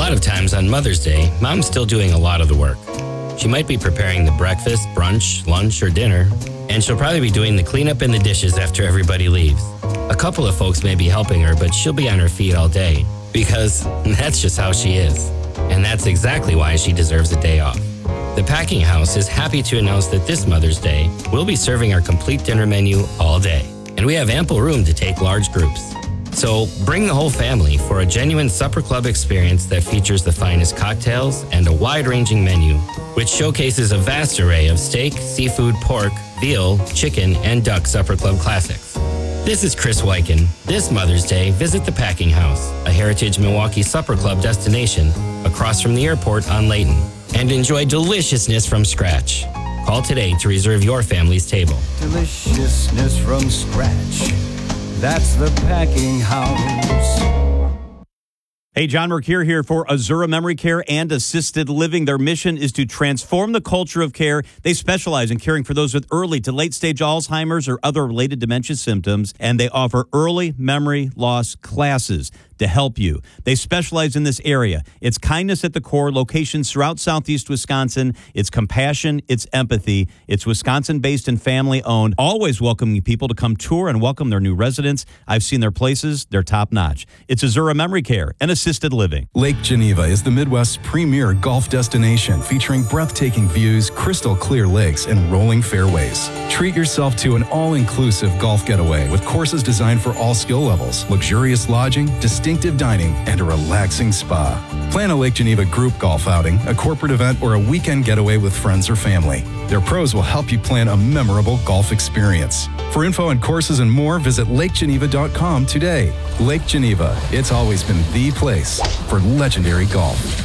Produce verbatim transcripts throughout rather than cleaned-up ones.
lot of times on Mother's Day, Mom's still doing a lot of the work. She might be preparing the breakfast, brunch, lunch, or dinner, and she'll probably be doing the cleanup and the dishes after everybody leaves. A couple of folks may be helping her, but she'll be on her feet all day because that's just how she is. And that's exactly why she deserves a day off. The Packing House is happy to announce that this Mother's Day, we'll be serving our complete dinner menu all day. And we have ample room to take large groups. So bring the whole family for a genuine supper club experience that features the finest cocktails and a wide-ranging menu, which showcases a vast array of steak, seafood, pork, veal, chicken, and duck supper club classics. This is Chris Weichen. This Mother's Day, visit the Packing House, a Heritage Milwaukee Supper Club destination across from the airport on Layton, and enjoy deliciousness from scratch. Call today to reserve your family's table. Deliciousness from scratch. That's the Packing House. Hey, John Mercure here for Azura Memory Care and Assisted Living. Their mission is to transform the culture of care. They specialize in caring for those with early to late-stage Alzheimer's or other related dementia symptoms, and they offer early memory loss classes to help you. They specialize in this area. It's kindness at the core, locations throughout southeast Wisconsin. It's compassion, it's empathy. It's Wisconsin-based and family-owned, always welcoming people to come tour and welcome their new residents. I've seen their places. They're top-notch. It's Azura Memory Care and Assisted Living. Lake Geneva is the Midwest's premier golf destination, featuring breathtaking views, crystal clear lakes, and rolling fairways. Treat yourself to an all-inclusive golf getaway with courses designed for all skill levels, luxurious lodging, distinctive dining, and a relaxing spa. Plan a Lake Geneva group golf outing, a corporate event, or a weekend getaway with friends or family. Their pros will help you plan a memorable golf experience. For info on courses and more, visit lake geneva dot com today. Lake Geneva, it's always been the place for legendary golf.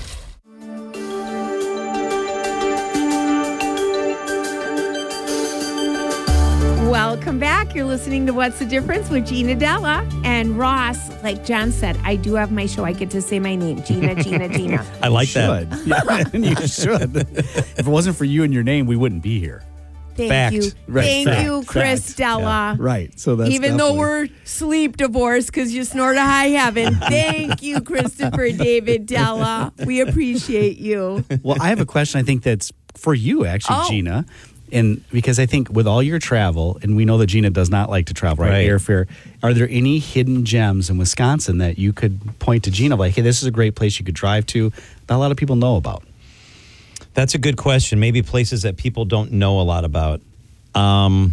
Welcome back. You're listening to What's the Difference with Gina Della and Ross. Like John said, I do have my show. I get to say my name, Gina, Gina, Gina. I like you that. Should. Yeah, and you should. If it wasn't for you and your name, we wouldn't be here. Thank Fact. you. Right. Thank Fact. you, Chris Fact. Della. Yeah. Right. So that's Even though definitely- we're sleep divorced because you snort a high heaven. Thank you, Christopher David Della. We appreciate you. Well, I have a question I think that's for you, actually, Oh. Gina. And because I think with all your travel, and we know that Gina does not like to travel, right? Right. Airfare. Are there any hidden gems in Wisconsin that you could point to Gina, like, hey, this is a great place you could drive to that a lot of people know about? That's a good question. Maybe places that people don't know a lot about. Um,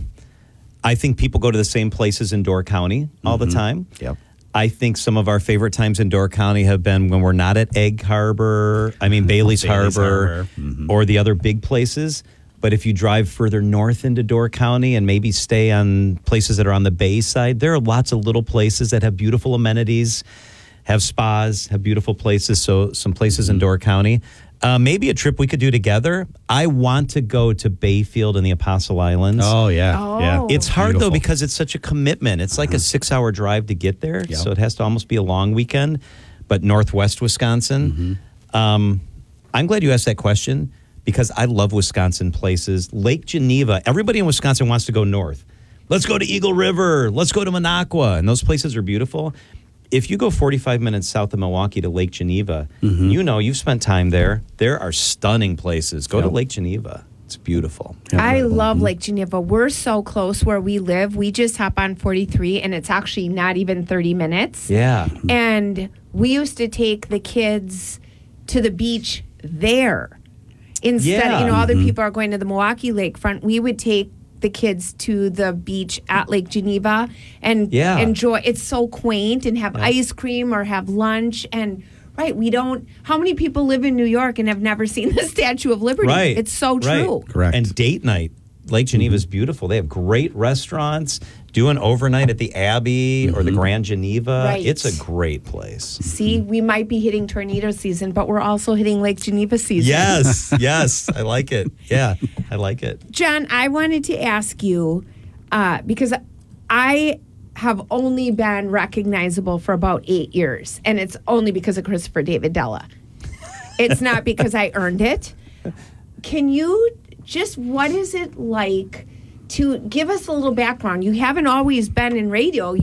I think people go to the same places in Door County all Mm-hmm. the time. Yep. I think some of our favorite times in Door County have been when we're not at Egg Harbor, I mean Bailey's, Bailey's Harbor, Harbor. Mm-hmm. or the other big places. But if you drive further north into Door County and maybe stay on places that are on the bay side, there are lots of little places that have beautiful amenities, have spas, have beautiful places. So some places in Door County. Uh, maybe a trip we could do together. I want to go to Bayfield and the Apostle Islands. Oh, yeah. Oh. Yeah. It's hard, though, Beautiful. because it's such a commitment. It's like a six-hour drive to get there, Yep. so it has to almost be a long weekend. But northwest Wisconsin, um, I'm glad you asked that question because I love Wisconsin places. Lake Geneva, everybody in Wisconsin wants to go north. Let's go to Eagle River. Let's go to Minocqua. And those places are beautiful. If you go forty-five minutes south of Milwaukee to Lake Geneva, you know, you've spent time there. There are stunning places. Go to Yep. Lake Geneva. It's beautiful. I love Lake Geneva. We're so close where we live. We just hop on forty-three, and it's actually not even thirty minutes. Yeah. And we used to take the kids to the beach there. Instead, Yeah. you know, other people are going to the Milwaukee lakefront. We would take the kids to the beach at Lake Geneva and Yeah. enjoy. It's so quaint and have ice cream or have lunch. And, right, we don't, how many people live in New York and have never seen the Statue of Liberty? Right. It's so Right. true. Correct. And date night. Lake Geneva is beautiful. They have great restaurants. Do an overnight at the Abbey or the Grand Geneva. Right. It's a great place. See, we might be hitting tornado season, but we're also hitting Lake Geneva season. Yes, yes. I like it. Yeah, I like it. John, I wanted to ask you, uh, because I have only been recognizable for about eight years, and it's only because of Christopher David Della. It's not because I earned it. Can you just, what is it like to give us a little background? You haven't always been in radio.